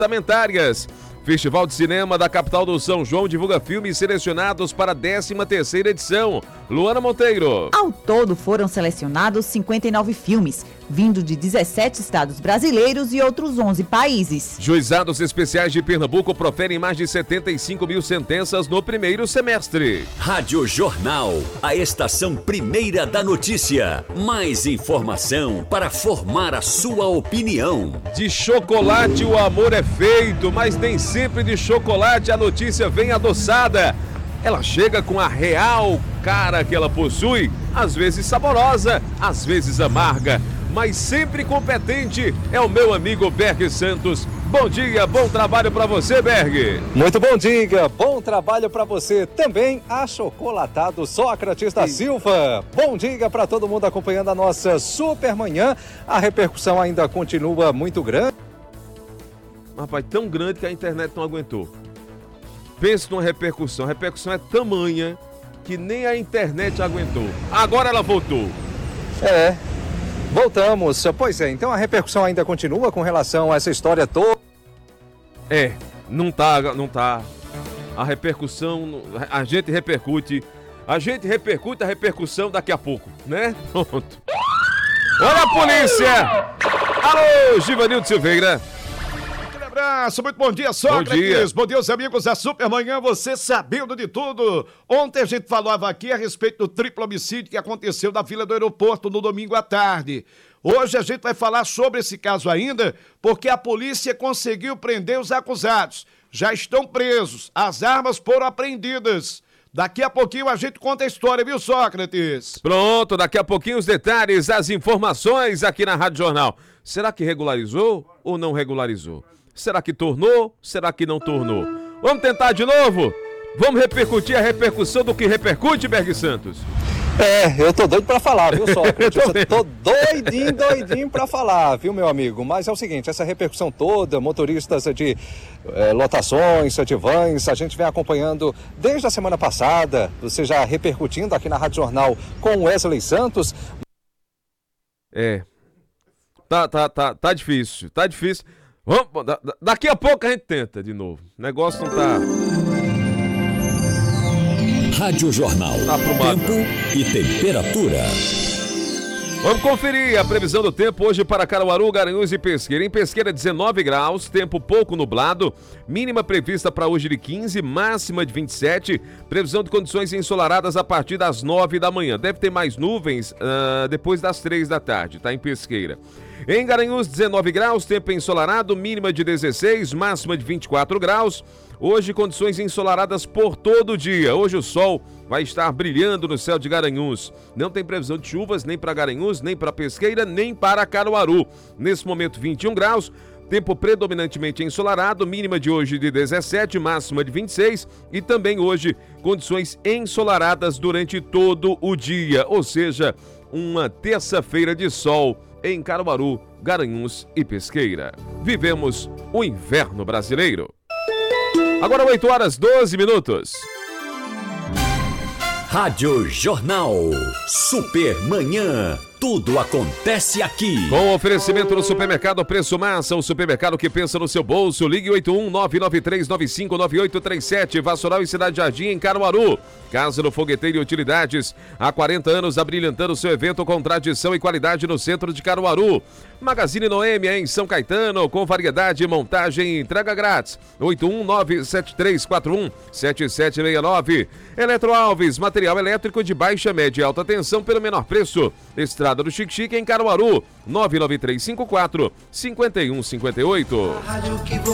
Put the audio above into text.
orçamentárias. Festival de Cinema da capital do São João divulga filmes selecionados para a 13ª edição. Luana Monteiro. Ao todo foram selecionados 59 filmes, vindo de 17 estados brasileiros e outros 11 países. Juizados especiais de Pernambuco proferem mais de 75 mil sentenças no primeiro semestre. Rádio Jornal, a estação primeira da notícia. Mais informação para formar a sua opinião. De chocolate o amor é feito, mas nem sempre de chocolate a notícia vem adoçada. Ela chega com a real cara que ela possui, às vezes saborosa, às vezes amarga, mas sempre competente. É o meu amigo Berg Santos. Bom dia, bom trabalho para você, Berg. Muito bom dia, bom trabalho para você também, achocolatado Sócrates da Silva. Bom dia para todo mundo acompanhando a nossa super manhã. A repercussão ainda continua muito grande. Rapaz, tão grande que a internet não aguentou. Pense numa repercussão. A repercussão é tamanha que nem a internet aguentou. Agora ela voltou. Voltamos. Pois é, então a repercussão ainda continua com relação a essa história toda. Não tá. A repercussão, a gente repercute a repercussão daqui a pouco, né? Pronto. Olha a polícia! Alô, Givanildo Silveira. Abraço, muito bom dia, Sócrates. Bom dia. Bom dia, os amigos da Supermanhã, você sabendo de tudo. Ontem a gente falava aqui a respeito do triplo homicídio que aconteceu na fila do aeroporto no domingo à tarde. Hoje a gente vai falar sobre esse caso ainda, porque a polícia conseguiu prender os acusados. Já estão presos, as armas foram apreendidas. Daqui a pouquinho a gente conta a história, viu, Sócrates? Pronto, daqui a pouquinho os detalhes, as informações aqui na Rádio Jornal. Será que regularizou ou não regularizou? Será que tornou? Será que não tornou? Vamos tentar de novo? Vamos repercutir a repercussão do que repercute, Berg Santos? Eu tô doido pra falar, viu, Sócrates? Eu tô doidinho pra falar, viu, meu amigo? Mas é o seguinte, essa repercussão toda, motoristas de lotações, de vans, a gente vem acompanhando desde a semana passada, você já repercutindo aqui na Rádio Jornal com o Wesley Santos. Tá difícil. Vamos, daqui a pouco a gente tenta de novo. O negócio não tá... Rádio Jornal, tempo e temperatura. Vamos conferir a previsão do tempo hoje para Caruaru, Garanhuns e Pesqueira. Em Pesqueira, 19 graus, tempo pouco nublado, mínima prevista para hoje de 15, máxima de 27, previsão de condições ensolaradas a partir das 9 da manhã. Deve ter mais nuvens depois das 3 da tarde, tá? Em Pesqueira. Em Garanhuns, 19 graus, tempo ensolarado, mínima de 16, máxima de 24 graus. Hoje, condições ensolaradas por todo o dia. Hoje o sol vai estar brilhando no céu de Garanhuns. Não tem previsão de chuvas nem para Garanhuns, nem para Pesqueira, nem para Caruaru. Nesse momento, 21 graus. Tempo predominantemente ensolarado, mínima de hoje de 17, máxima de 26 e também hoje condições ensolaradas durante todo o dia, ou seja, uma terça-feira de sol em Caruaru, Garanhuns e Pesqueira. Vivemos o inverno brasileiro. Agora 8h12. Rádio Jornal, Supermanhã. Tudo acontece aqui. Com oferecimento no Supermercado Preço Massa, o supermercado que pensa no seu bolso. Ligue 81-993-95-9837, Vassoural e Cidade Jardim, em Caruaru. Casa do Fogueteiro e Utilidades, há 40 anos abrilhantando seu evento com tradição e qualidade no centro de Caruaru. Magazine Noêmia, em São Caetano, com variedade, montagem e entrega grátis. 81973417769. Eletro Alves, material elétrico de baixa, média e alta tensão pelo menor preço. Estrada do Xique-Xique, em Caruaru, 99354-5158.